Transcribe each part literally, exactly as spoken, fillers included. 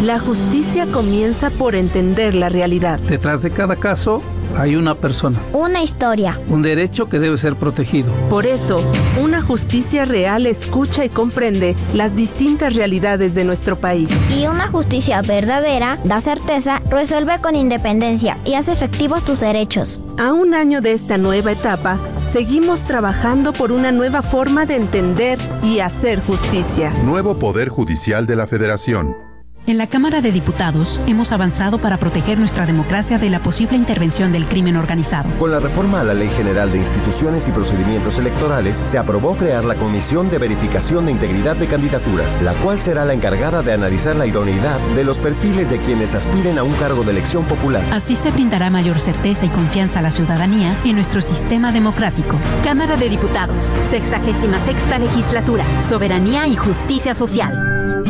La justicia comienza por entender la realidad. Detrás de cada caso hay una persona. Una historia. Un derecho que debe ser protegido. Por eso, una justicia real escucha y comprende las distintas realidades de nuestro país. Y una justicia verdadera da certeza, resuelve con independencia y hace efectivos tus derechos. A un año de esta nueva etapa, seguimos trabajando por una nueva forma de entender y hacer justicia. Nuevo Poder Judicial de la Federación. En la Cámara de Diputados hemos avanzado para proteger nuestra democracia de la posible intervención del crimen organizado. Con la reforma a la Ley General de Instituciones y Procedimientos Electorales, se aprobó crear la Comisión de Verificación de Integridad de Candidaturas, la cual será la encargada de analizar la idoneidad de los perfiles de quienes aspiren a un cargo de elección popular. Así se brindará mayor certeza y confianza a la ciudadanía en nuestro sistema democrático. Cámara de Diputados, sexagésima sexta Legislatura, Soberanía y Justicia Social.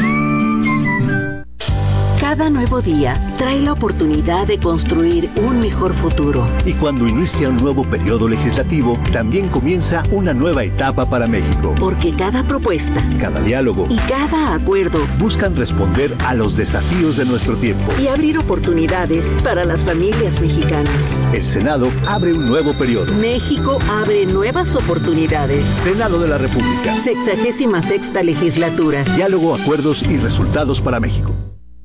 Cada nuevo día trae la oportunidad de construir un mejor futuro. Y cuando inicia un nuevo periodo legislativo, también comienza una nueva etapa para México. Porque cada propuesta, cada diálogo y cada acuerdo buscan responder a los desafíos de nuestro tiempo y abrir oportunidades para las familias mexicanas. El Senado abre un nuevo periodo. México abre nuevas oportunidades. Senado de la República. Sexagésima sexta Legislatura. Diálogo, acuerdos y resultados para México.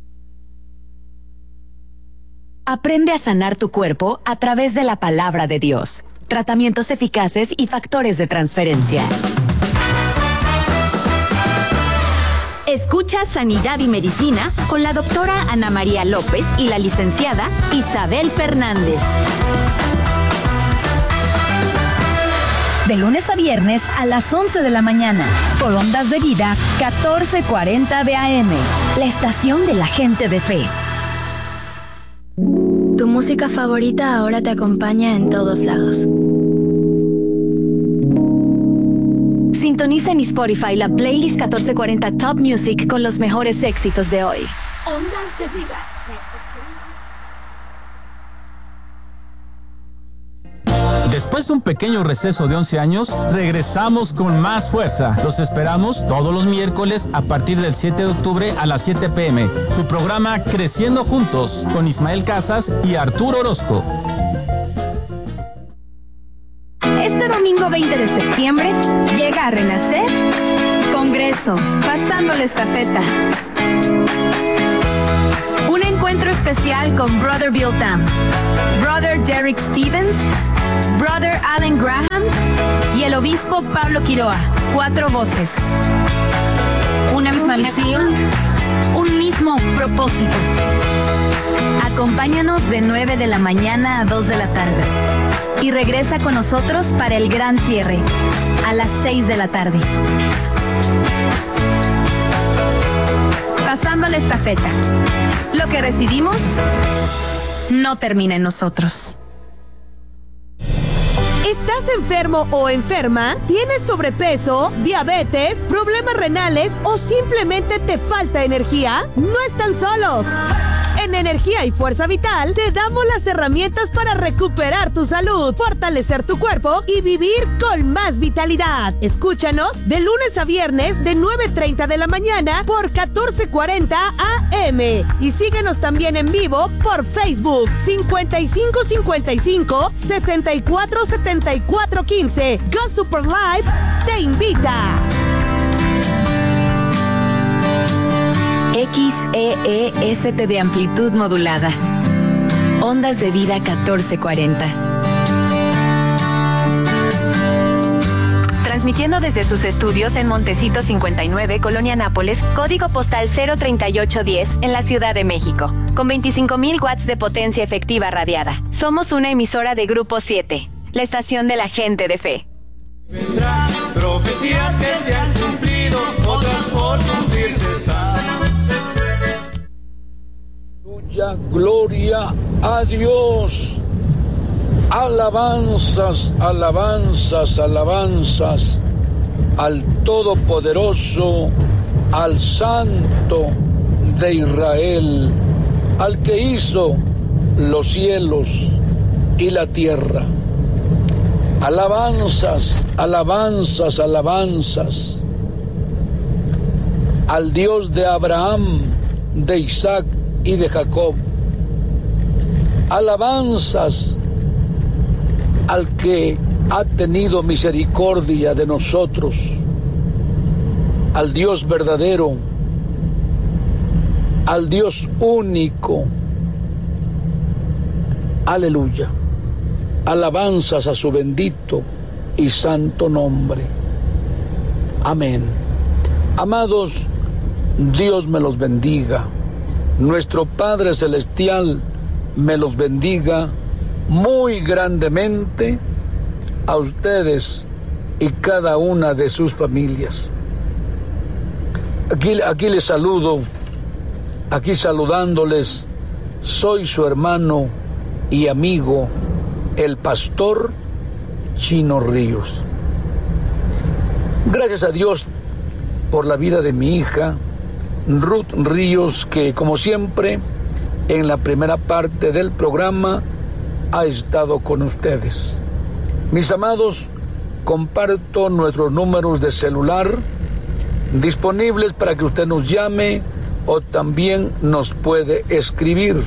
Aprende a sanar tu cuerpo a través de la palabra de Dios. Tratamientos eficaces y factores de transferencia. Escucha Sanidad y Medicina con la doctora Ana María López y la licenciada Isabel Fernández. De lunes a viernes a las once de la mañana, por Ondas de Vida catorce cuarenta B A M, la estación de la gente de fe. Tu música favorita ahora te acompaña en todos lados. Sintoniza en Spotify la playlist catorce cuarenta Top Music con los mejores éxitos de hoy. Ondas de Vida. Después de un pequeño receso de once años, regresamos con más fuerza. Los esperamos todos los miércoles a partir del siete de octubre a las siete pe eme. Su programa Creciendo Juntos con Ismael Casas y Arturo Orozco. Este domingo veinte de septiembre llega a renacer Congreso, pasando la estafeta. Un encuentro especial con Brother Bill Tam, Brother Derek Stevens, Brother Alan Graham y el obispo Pablo Quiroa. Cuatro voces. Una misma visión, un mismo propósito. Acompáñanos de nueve de la mañana a dos de la tarde. Y regresa con nosotros para el gran cierre, a las seis de la tarde. Pasando la estafeta. Lo que recibimos no termina en nosotros. ¿Estás enfermo o enferma? ¿Tienes sobrepeso, diabetes, problemas renales o simplemente te falta energía? No están solos. En Energía y Fuerza Vital te damos las herramientas para recuperar tu salud, fortalecer tu cuerpo y vivir con más vitalidad. Escúchanos de lunes a viernes de nueve treinta de la mañana por catorce cuarenta A M y síguenos también en vivo por Facebook cincuenta y cinco cincuenta y cinco sesenta y cuatro setenta y cuatro quince. Go Super Live te invita. X E E S T de amplitud modulada. Ondas de Vida catorce cuarenta. Transmitiendo desde sus estudios en Montecito cincuenta y nueve, Colonia Nápoles, código postal cero treinta y ocho diez, en la Ciudad de México, con veinticinco mil watts de potencia efectiva radiada. Somos una emisora de Grupo siete, la estación de la gente de fe. Vendrán profecías que se han cumplido, otras por cumplirse están. Gloria a Dios. Alabanzas, alabanzas, alabanzas al Todopoderoso, al Santo de Israel, al que hizo los cielos y la tierra. Alabanzas, alabanzas, alabanzas al Dios de Abraham, de Isaac y de Jacob. Alabanzas al que ha tenido misericordia de nosotros, al Dios verdadero, al Dios único. Aleluya. Alabanzas a su bendito y santo nombre. Amén. Amados, Dios me los bendiga. Nuestro Padre Celestial me los bendiga muy grandemente a ustedes y cada una de sus familias. Aquí, aquí les saludo, aquí saludándoles, soy su hermano y amigo, el pastor Chino Ríos. Gracias a Dios por la vida de mi hija, Ruth Ríos, que como siempre, en la primera parte del programa, ha estado con ustedes. Mis amados, comparto nuestros números de celular disponibles para que usted nos llame o también nos puede escribir.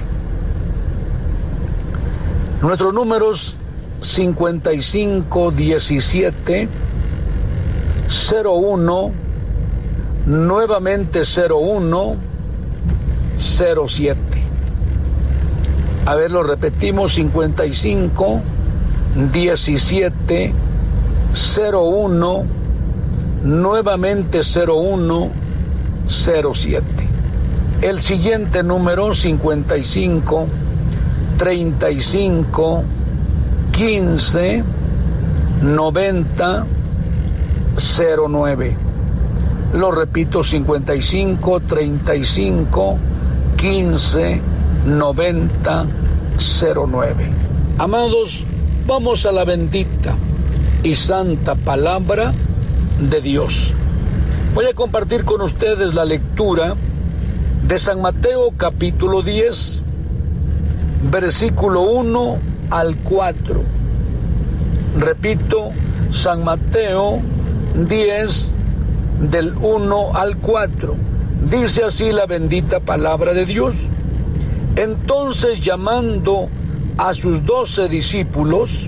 Nuestros números cincuenta y cinco diecisiete cero uno, nuevamente cero uno cero siete. A ver, lo repetimos: cincuenta y cinco diecisiete cero uno, nuevamente cero uno cero siete. El siguiente número: cincuenta y cinco treinta y cinco quince noventa cero nueve. Lo repito: cincuenta y cinco treinta y cinco quince noventa cero nueve. Amados, vamos a la bendita y santa palabra de Dios. Voy a compartir con ustedes la lectura de San Mateo capítulo diez, versículo uno al cuatro. Repito, San Mateo diez, del uno al cuatro. Dice así la bendita palabra de Dios: Entonces, llamando a sus doce discípulos,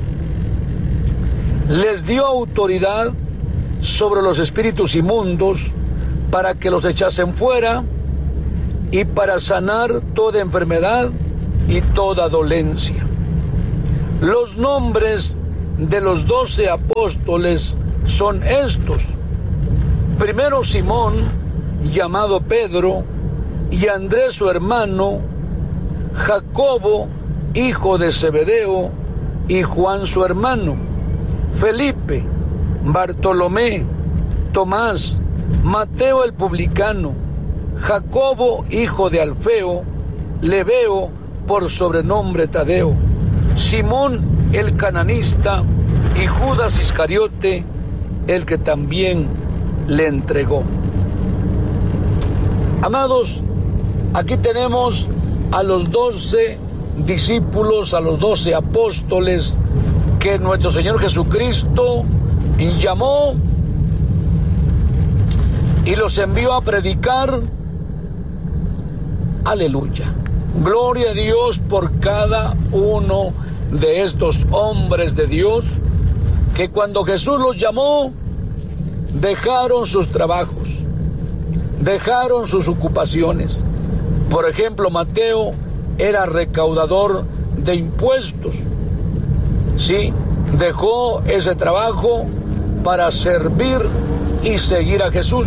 les dio autoridad sobre los espíritus inmundos para que los echasen fuera y para sanar toda enfermedad y toda dolencia. Los nombres de los doce apóstoles son estos: primero Simón, llamado Pedro, y Andrés su hermano, Jacobo, hijo de Zebedeo, y Juan su hermano, Felipe, Bartolomé, Tomás, Mateo el publicano, Jacobo, hijo de Alfeo, Lebeo, por sobrenombre Tadeo, Simón el cananista, y Judas Iscariote, el que también le entregó. Amados, aquí tenemos a los doce discípulos, a los doce apóstoles que nuestro Señor Jesucristo llamó y los envió a predicar. Aleluya. Gloria a Dios por cada uno de estos hombres de Dios que cuando Jesús los llamó dejaron sus trabajos, dejaron sus ocupaciones. Por ejemplo, Mateo era recaudador de impuestos. Sí, dejó ese trabajo para servir y seguir a Jesús.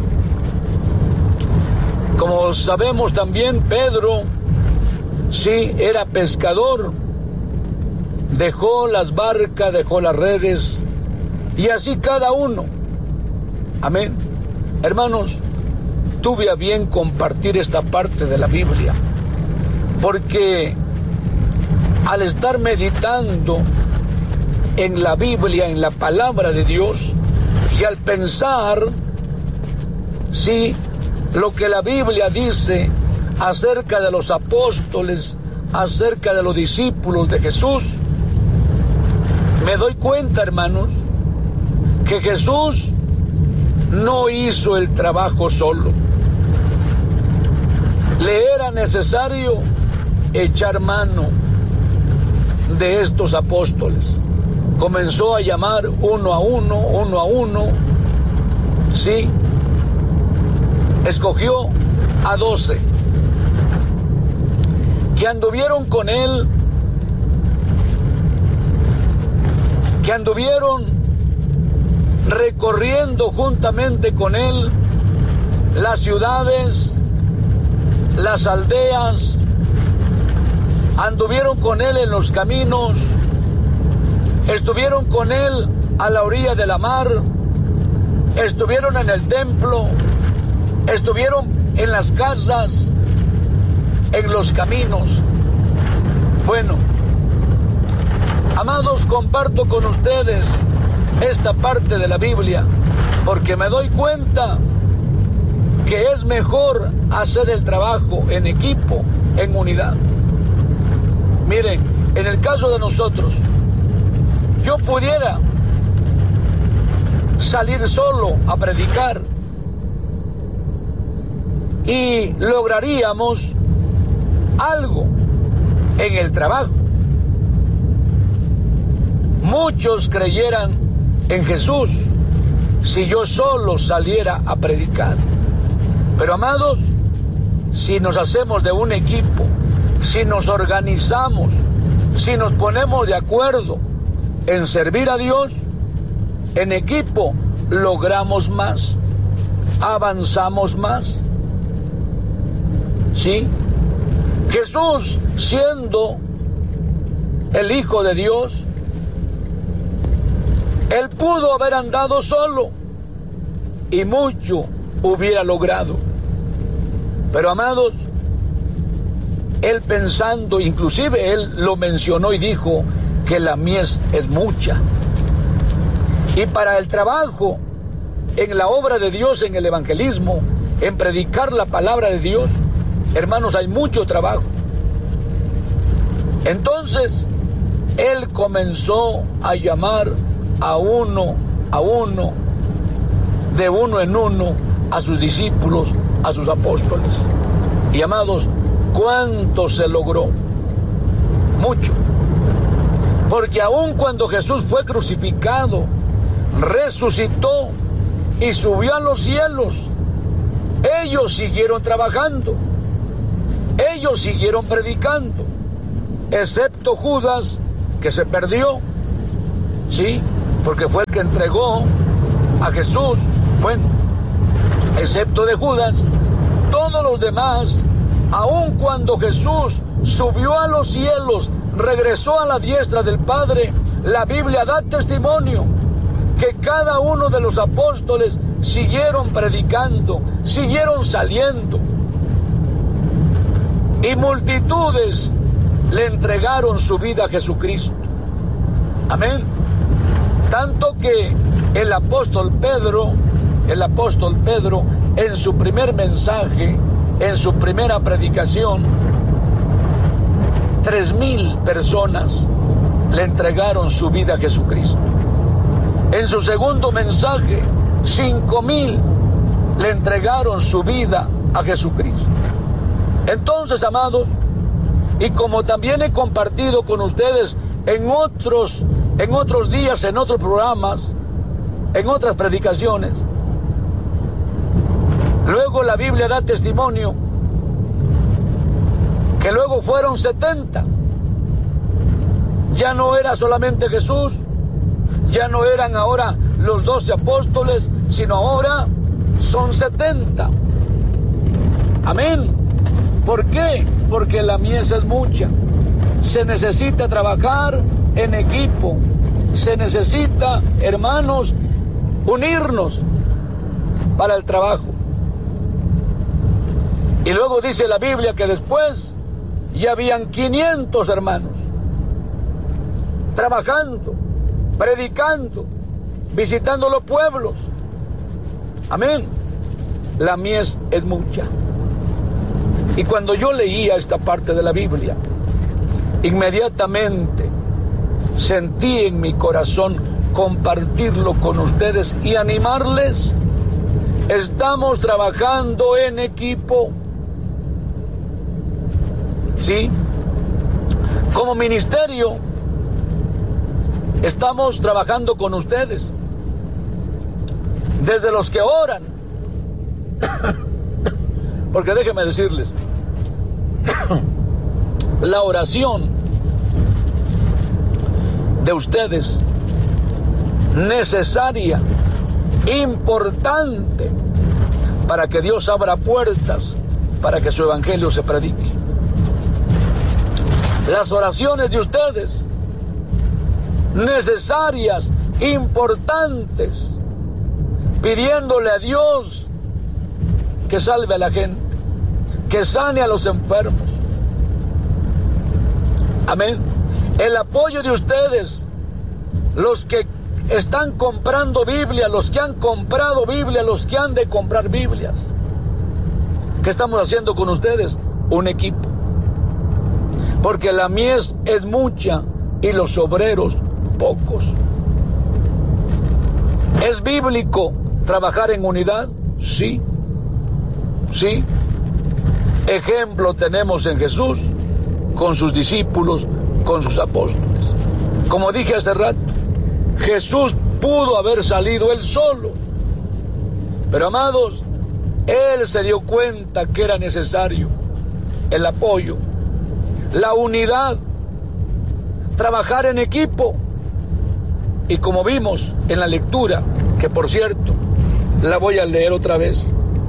Como sabemos también, Pedro, sí, era pescador. Dejó las barcas, dejó las redes, y así cada uno. Amén. Hermanos, tuve a bien compartir esta parte de la Biblia, porque al estar meditando en la Biblia, en la palabra de Dios, y al pensar, sí, lo que la Biblia dice acerca de los apóstoles, acerca de los discípulos de Jesús, me doy cuenta, hermanos, que Jesús no hizo el trabajo solo. Le necesario echar mano de estos apóstoles. Comenzó a llamar uno a uno, uno a uno, sí. Escogió a doce que anduvieron con él, que anduvieron recorriendo juntamente con él las ciudades, las aldeas, anduvieron con él en los caminos, estuvieron con él a la orilla de la mar, estuvieron en el templo, estuvieron en las casas, en los caminos. Bueno, amados, comparto con ustedes esta parte de la Biblia porque me doy cuenta que es mejor hacer el trabajo en equipo, en unidad. Miren, en el caso de nosotros, yo pudiera salir solo a predicar y lograríamos algo en el trabajo. Muchos creyeran en Jesús si yo solo saliera a predicar. Pero amados, si nos hacemos de un equipo, si nos organizamos, si nos ponemos de acuerdo en servir a Dios, en equipo logramos más, avanzamos más. ¿Sí? Jesús, siendo el Hijo de Dios, Él pudo haber andado solo y mucho hubiera logrado. Pero amados, Él pensando, inclusive Él lo mencionó y dijo que la mies es mucha. Y para el trabajo en la obra de Dios, en el evangelismo, en predicar la palabra de Dios, hermanos, hay mucho trabajo. Entonces, Él comenzó a llamar a uno, a uno, de uno en uno, a sus discípulos, a sus apóstoles. Y amados, ¿cuánto se logró? Mucho. Porque aun cuando Jesús fue crucificado, resucitó y subió a los cielos, ellos siguieron trabajando, ellos siguieron predicando, excepto Judas, que se perdió, ¿sí? Porque fue el que entregó a Jesús. Bueno, excepto de Judas, todos los demás, aun cuando Jesús subió a los cielos, regresó a la diestra del Padre, la Biblia da testimonio que cada uno de los apóstoles siguieron predicando, siguieron saliendo. Y multitudes le entregaron su vida a Jesucristo. Amén. Tanto que el apóstol Pedro, el apóstol Pedro, en su primer mensaje, en su primera predicación, tres mil personas le entregaron su vida a Jesucristo. En su segundo mensaje, cinco mil le entregaron su vida a Jesucristo. Entonces, amados, y como también he compartido con ustedes en otros, en otros días, en otros programas, en otras predicaciones, luego la Biblia da testimonio que luego fueron setenta. Ya no era solamente Jesús, ya no eran ahora los doce apóstoles, sino ahora son setenta. Amén. ¿Por qué? Porque la mies es mucha. Se necesita trabajar en equipo. Se necesita, hermanos, unirnos para el trabajo. Y luego dice la Biblia que después ya habían quinientos hermanos trabajando, predicando, visitando los pueblos. Amén. La mies es mucha. Y cuando yo leía esta parte de la Biblia, inmediatamente sentí en mi corazón compartirlo con ustedes y animarles. Estamos trabajando en equipo. ¿sí? Como ministerio, estamos trabajando con ustedes. Desde los que oran. Porque déjenme decirles, la oración de ustedes, necesaria, importante, para que Dios abra puertas, para que su evangelio se predique. Las oraciones de ustedes, necesarias, importantes, pidiéndole a Dios que salve a la gente, que sane a los enfermos. Amén. El apoyo de ustedes, los que están comprando Biblia, los que han comprado Biblia, los que han de comprar Biblias. ¿Qué estamos haciendo con ustedes? Un equipo. Porque la mies es mucha y los obreros pocos. ¿Es bíblico trabajar en unidad? Sí. Sí. Ejemplo tenemos en Jesús, con sus discípulos, con sus apóstoles. Como dije hace rato, Jesús pudo haber salido él solo. Pero amados, él se dio cuenta que era necesario el apoyo, la unidad, trabajar en equipo. Y como vimos en la lectura, que por cierto, la voy a leer otra vez.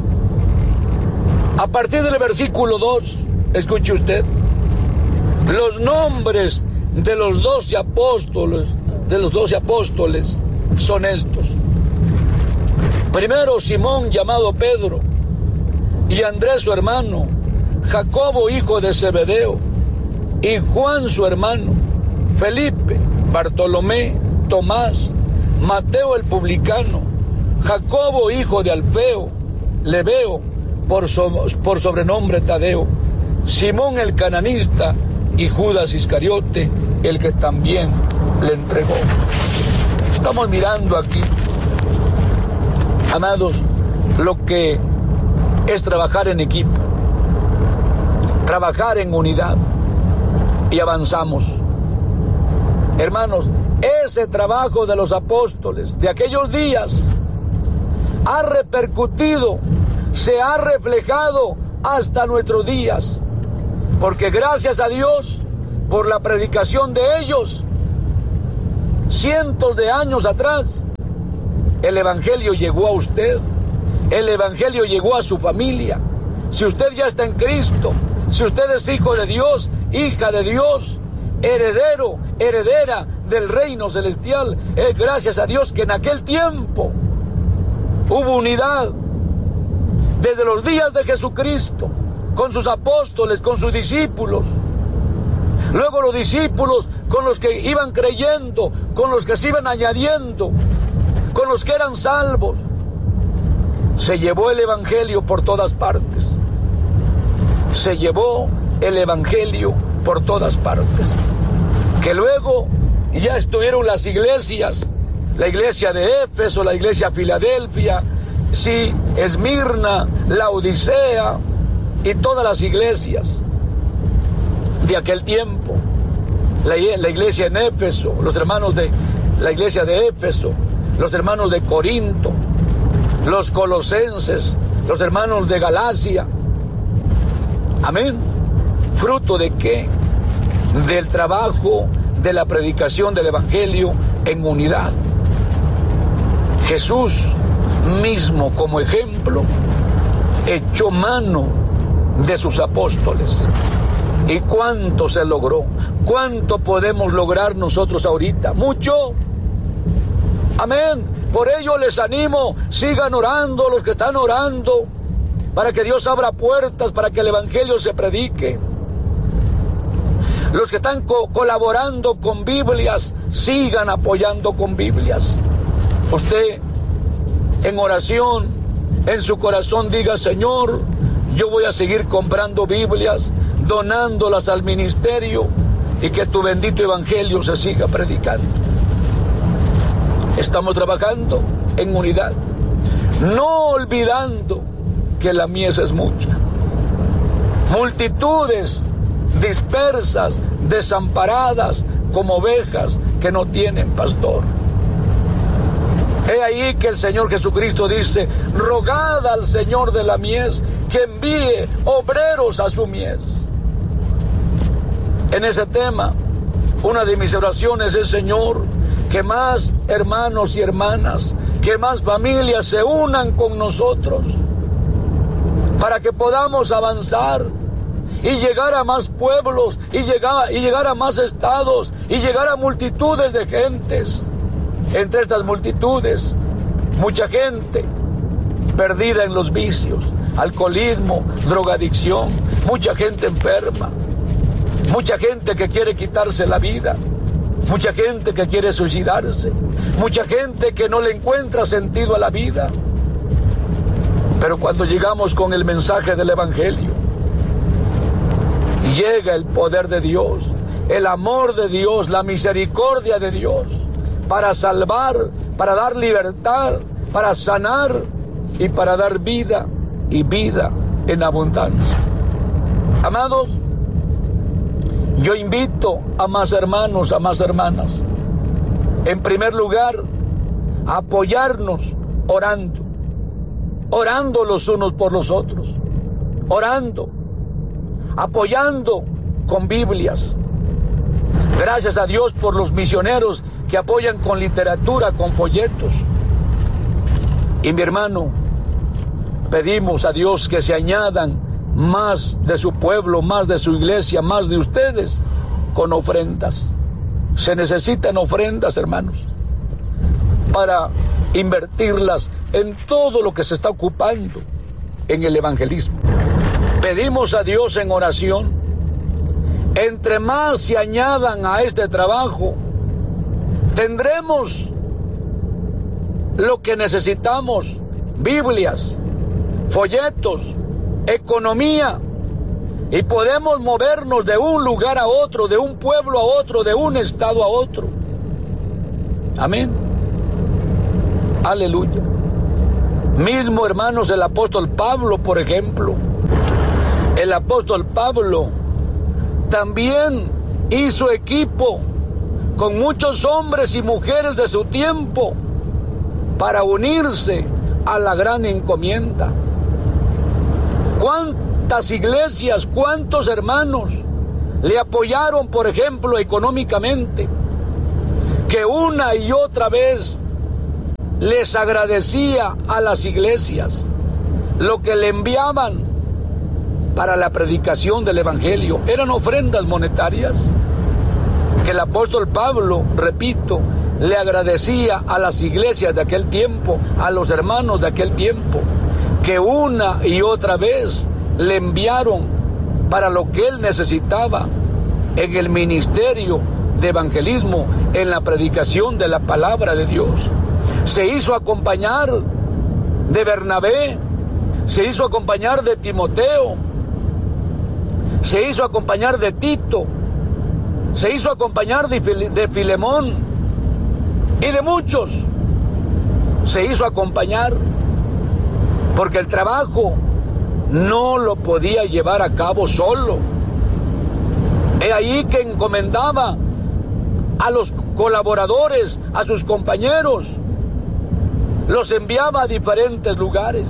A partir del versículo dos, escuche usted, los nombres de los doce apóstoles, de los doce apóstoles son estos. Primero, Simón, llamado Pedro, y Andrés su hermano, Jacobo hijo de Zebedeo, y Juan su hermano, Felipe, Bartolomé, Tomás, Mateo el publicano, Jacobo hijo de Alfeo, Lebeo, por, so, por sobrenombre Tadeo, Simón el cananista, y Judas Iscariote, el que también le entregó. Estamos mirando aquí, amados, lo que es trabajar en equipo, trabajar en unidad, y avanzamos. Hermanos, ese trabajo de los apóstoles de aquellos días ha repercutido, se ha reflejado hasta nuestros días, porque gracias a Dios por la predicación de ellos, cientos de años atrás, el evangelio llegó a usted, el evangelio llegó a su familia. Si usted ya está en Cristo, si usted es hijo de Dios, hija de Dios, heredero, heredera del reino celestial, es gracias a Dios que en aquel tiempo hubo unidad, desde los días de Jesucristo, con sus apóstoles, con sus discípulos. Luego los discípulos con los que iban creyendo, con los que se iban añadiendo, con los que eran salvos. Se llevó el evangelio por todas partes. Se llevó el evangelio por todas partes. Que luego ya estuvieron las iglesias, la iglesia de Éfeso, la iglesia de Filadelfia, sí, Esmirna, Laodicea y todas las iglesias de aquel tiempo. La, la iglesia en Éfeso, los hermanos de la iglesia de Éfeso, los hermanos de Corinto, los colosenses, los hermanos de Galacia. Amén. ¿Fruto de qué? Del trabajo de la predicación del evangelio en unidad. Jesús mismo, como ejemplo, echó mano de sus apóstoles. ¿Y cuánto se logró? ¿Cuánto podemos lograr nosotros ahorita? Mucho. Amén. Por ello les animo, sigan orando los que están orando, para que Dios abra puertas, para que el evangelio se predique. Los que están co- colaborando con Biblias, sigan apoyando con Biblias. Usted, en oración, en su corazón, diga: Señor, yo voy a seguir comprando Biblias, donándolas al ministerio, y que tu bendito evangelio se siga predicando. Estamos trabajando en unidad, no olvidando que la mies es mucha. Multitudes dispersas, desamparadas, como ovejas que no tienen pastor. He ahí que el Señor Jesucristo dice: rogad al Señor de la mies que envíe obreros a su mies. En ese tema, una de mis oraciones es: Señor, que más hermanos y hermanas, que más familias se unan con nosotros, para que podamos avanzar y llegar a más pueblos, y llegar, y llegar a más estados, y llegar a multitudes de gentes. Entre estas multitudes, mucha gente perdida en los vicios, alcoholismo, drogadicción, mucha gente enferma, mucha gente que quiere quitarse la vida, mucha gente que quiere suicidarse, mucha gente que no le encuentra sentido a la vida. Pero cuando llegamos con el mensaje del Evangelio, llega el poder de Dios, el amor de Dios, la misericordia de Dios, para salvar, para dar libertad, para sanar y para dar vida y vida en abundancia. Amados, yo invito a más hermanos, a más hermanas, en primer lugar, a apoyarnos orando, orando los unos por los otros, orando, apoyando con Biblias. Gracias a Dios por los misioneros que apoyan con literatura, con folletos. Y mi hermano, pedimos a Dios que se añadan más de su pueblo, más de su iglesia, más de ustedes, con ofrendas. Se necesitan ofrendas, hermanos, para invertirlas en todo lo que se está ocupando en el evangelismo. Pedimos a Dios en oración, entre más se añadan a este trabajo, tendremos lo que necesitamos: Biblias, folletos, economía, y podemos movernos de un lugar a otro, de un pueblo a otro, de un estado a otro. Amén. Aleluya. Mismo, hermanos, el apóstol Pablo, por ejemplo, el apóstol Pablo también hizo equipo con muchos hombres y mujeres de su tiempo para unirse a la gran encomienda. ¿Cuántas iglesias, cuántos hermanos le apoyaron, por ejemplo, económicamente, que una y otra vez les agradecía a las iglesias lo que le enviaban para la predicación del evangelio? Eran ofrendas monetarias que el apóstol Pablo, repito, le agradecía a las iglesias de aquel tiempo, a los hermanos de aquel tiempo, que una y otra vez le enviaron para lo que él necesitaba en el ministerio de evangelismo, en la predicación de la palabra de Dios. Se hizo acompañar de Bernabé, se hizo acompañar de Timoteo, se hizo acompañar de Tito, se hizo acompañar de, Fil- de Filemón y de muchos. Se hizo acompañar porque el trabajo no lo podía llevar a cabo solo. He ahí que encomendaba a los colaboradores, a sus compañeros, los enviaba a diferentes lugares.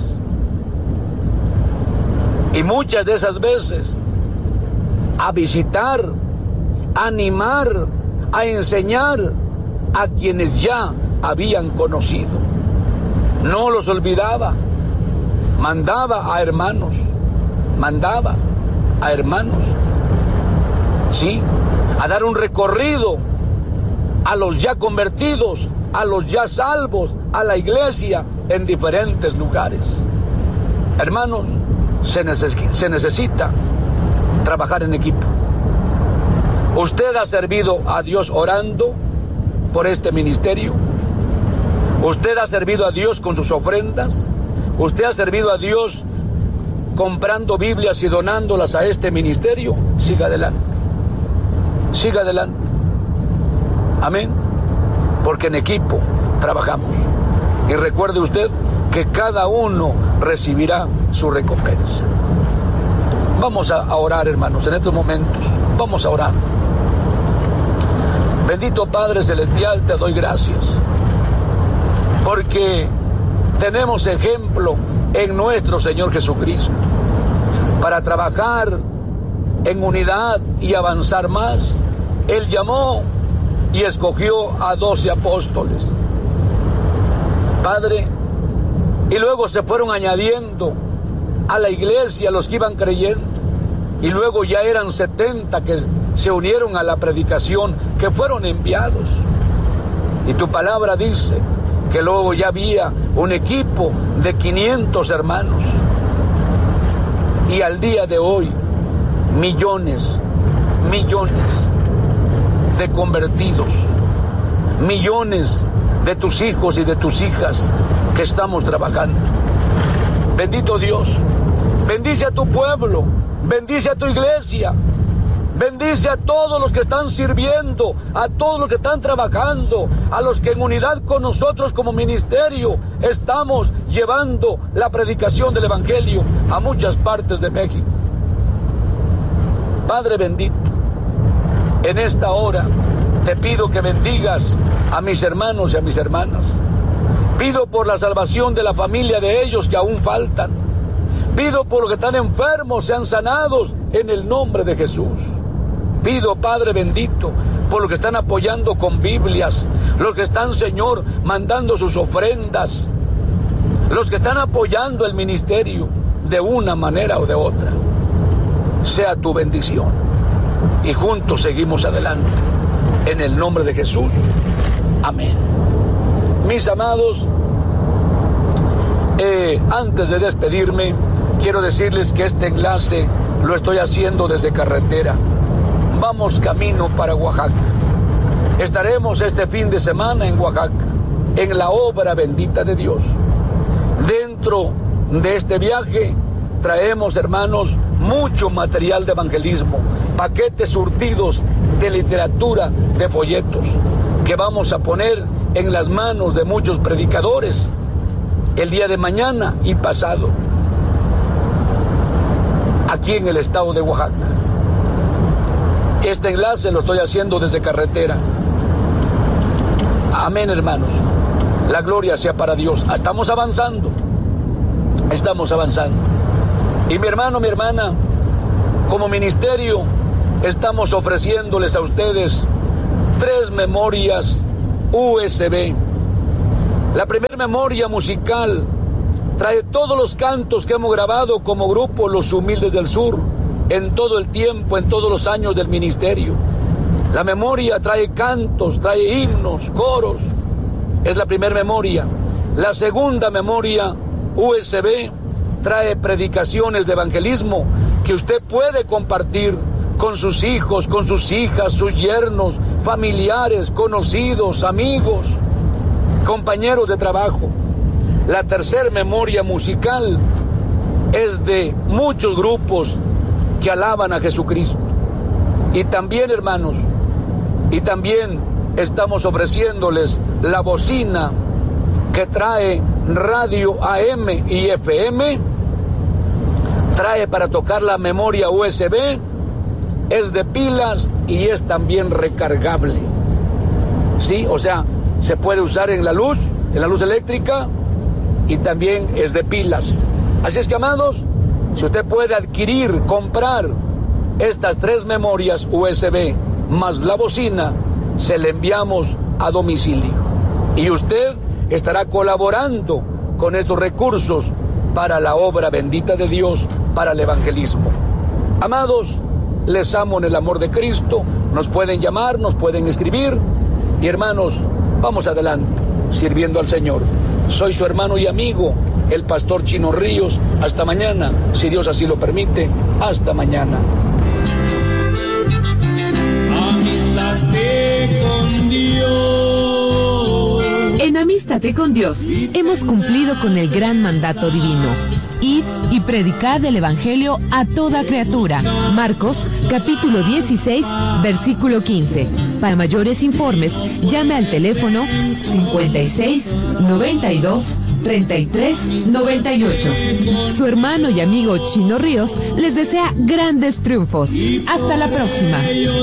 Y muchas de esas veces a visitar, a animar, a enseñar a quienes ya habían conocido. No los olvidaba, mandaba a hermanos, mandaba a hermanos, sí, a dar un recorrido a los ya convertidos, a los ya salvos, a la iglesia en diferentes lugares. Hermanos, se, neces- se necesita trabajar en equipo. Usted ha servido a Dios orando por este ministerio. Usted ha servido a Dios con sus ofrendas. Usted ha servido a Dios comprando Biblias y donándolas a este ministerio. Siga adelante. Siga adelante. Amén. Porque en equipo trabajamos. Y recuerde usted que cada uno recibirá su recompensa. Vamos a orar, hermanos, en estos momentos. Vamos a orar. Bendito Padre Celestial, te doy gracias, porque tenemos ejemplo en nuestro Señor Jesucristo para trabajar en unidad y avanzar más. Él llamó y escogió a doce apóstoles, Padre, y luego se fueron añadiendo a la iglesia los que iban creyendo, y luego ya eran setenta que se unieron a la predicación, que fueron enviados. Y tu palabra dice que luego ya había un equipo de quinientos hermanos, y al día de hoy millones, millones de convertidos, millones de tus hijos y de tus hijas que estamos trabajando. Bendito Dios, bendice a tu pueblo, bendice a tu iglesia, bendice a todos los que están sirviendo, a todos los que están trabajando, a los que en unidad con nosotros como ministerio estamos llevando la predicación del Evangelio a muchas partes de México. Padre bendito, en esta hora te pido que bendigas a mis hermanos y a mis hermanas. Pido por la salvación de la familia de ellos que aún faltan. Pido por los que están enfermos sean sanados en el nombre de Jesús. Pido, Padre bendito, por los que están apoyando con Biblias, los que están, Señor, mandando sus ofrendas, los que están apoyando el ministerio de una manera o de otra. Sea tu bendición y juntos seguimos adelante. En el nombre de Jesús. Amén. Mis amados, eh, antes de despedirme, quiero decirles que este enlace lo estoy haciendo desde carretera. Vamos camino para Oaxaca. Estaremos este fin de semana en Oaxaca, en la obra bendita de Dios. Dentro de este viaje traemos, hermanos, mucho material de evangelismo, paquetes surtidos de literatura, de folletos, que vamos a poner en las manos de muchos predicadores el día de mañana y pasado, aquí en el estado de Oaxaca. Este enlace lo estoy haciendo desde carretera. Amén, hermanos. La gloria sea para Dios. Estamos avanzando. Estamos avanzando. Y mi hermano, mi hermana, como ministerio, estamos ofreciéndoles a ustedes tres memorias U S B. La primera memoria musical trae todos los cantos que hemos grabado como grupo Los Humildes del Sur en todo el tiempo, en todos los años del ministerio. La memoria trae cantos, trae himnos, coros. Es la primera memoria. La segunda memoria U S B trae predicaciones de evangelismo que usted puede compartir con sus hijos, con sus hijas, sus yernos, familiares, conocidos, amigos, compañeros de trabajo. La tercera memoria musical es de muchos grupos que alaban a Jesucristo. Y también, hermanos, y también estamos ofreciéndoles la bocina que trae radio A M y F M, trae para tocar la memoria U S B, es de pilas y es también recargable. Sí, o sea, se puede usar en la luz, en la luz eléctrica, y también es de pilas. Así es que, amados, si usted puede adquirir, comprar estas tres memorias U S B más la bocina, se le enviamos a domicilio. Y usted estará colaborando con estos recursos para la obra bendita de Dios, para el evangelismo. Amados, les amo en el amor de Cristo. Nos pueden llamar, nos pueden escribir. Y hermanos, vamos adelante, sirviendo al Señor. Soy su hermano y amigo, el pastor Chino Ríos. Hasta mañana, si Dios así lo permite. Hasta mañana. Amístate con Dios. En Amístate con Dios hemos cumplido con el gran mandato divino. Id y predicad el Evangelio a toda criatura. Marcos, capítulo dieciséis, versículo quince. Para mayores informes, llame al teléfono cincuenta y seis, noventa y dos, treinta y tres, noventa y ocho. Su hermano y amigo Chino Ríos les desea grandes triunfos. Hasta la próxima.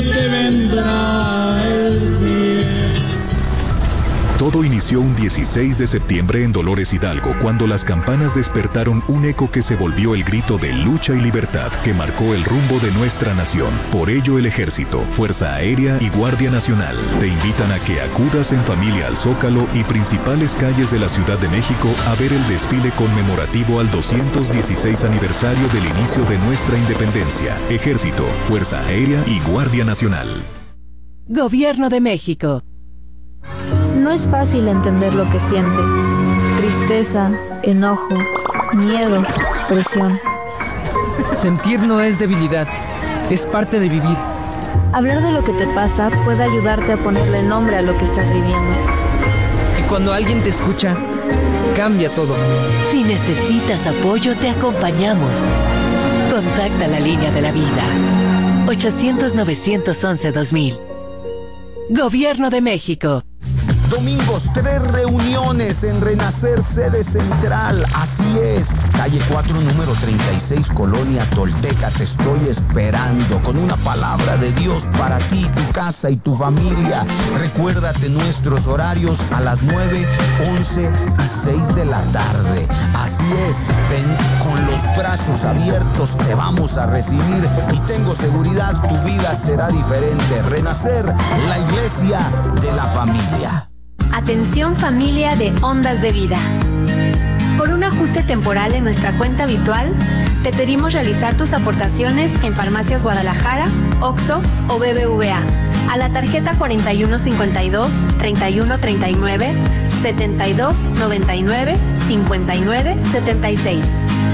Todo inició un dieciséis de septiembre en Dolores Hidalgo, cuando las campanas despertaron un eco que se volvió el grito de lucha y libertad que marcó el rumbo de nuestra nación. Por ello, el Ejército, Fuerza Aérea y Guardia Nacional te invitan a que acudas en familia al Zócalo y principales calles de la Ciudad de México a ver el desfile conmemorativo al doscientos dieciséis aniversario del inicio de nuestra independencia. Ejército, Fuerza Aérea y Guardia Nacional. Gobierno de México. No es fácil entender lo que sientes. Tristeza, enojo, miedo, presión. Sentir no es debilidad, es parte de vivir. Hablar de lo que te pasa puede ayudarte a ponerle nombre a lo que estás viviendo. Y cuando alguien te escucha, cambia todo. Si necesitas apoyo, te acompañamos. Contacta la línea de la vida. ochocientos, novecientos once, dos mil. Gobierno de México. Domingos, tres reuniones en Renacer, sede central. Así es, calle cuatro, número treinta y seis, Colonia Tolteca. Te estoy esperando con una palabra de Dios para ti, tu casa y tu familia. Recuérdate nuestros horarios a las nueve, once y seis de la tarde. Así es, ven con los brazos abiertos, te vamos a recibir y tengo seguridad, tu vida será diferente. Renacer, la iglesia de la familia. Atención familia de Ondas de Vida. Por un ajuste temporal en nuestra cuenta habitual, te pedimos realizar tus aportaciones en Farmacias Guadalajara, Oxxo o B B V A a la tarjeta cuarenta y uno cincuenta y dos, treinta y uno treinta y nueve, setenta y dos noventa y nueve, cincuenta y nueve setenta y seis.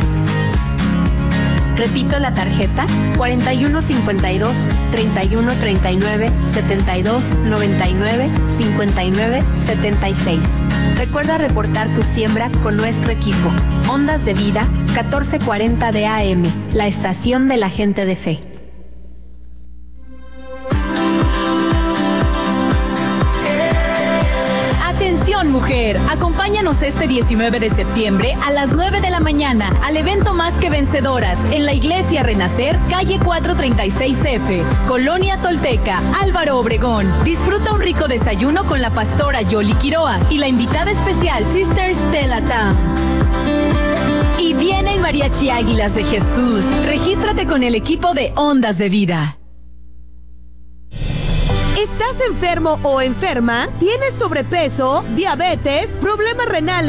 Repito la tarjeta cuarenta y uno cincuenta y dos, treinta y uno treinta y nueve, setenta y dos noventa y nueve, cincuenta y nueve setenta y seis. Recuerda reportar tu siembra con nuestro equipo. Ondas de Vida, catorce cuarenta de A M, la estación de la gente de fe. Atención mujer, acompáñanos este diecinueve de septiembre a las nueve de la mañana al evento Más que Vencedoras en la Iglesia Renacer, calle cuatro treinta y seis F, Colonia Tolteca, Álvaro Obregón. Disfruta un rico desayuno con la pastora Yoli Quiroa y la invitada especial Sister Stella Tam. Y viene el Mariachi Águilas de Jesús. Regístrate con el equipo de Ondas de Vida. ¿Estás enfermo o enferma? ¿Tienes sobrepeso, diabetes, problemas renales